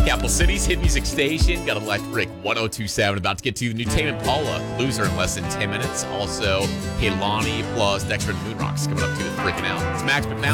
Capital Cities Hit Music Station. Got Electric 1027. About to get to the new Tame Impala. Loser in less than 10 minutes. Also, Kehlani plus Dexter and Moonrocks coming up to it freaking out. It's Max McMountain.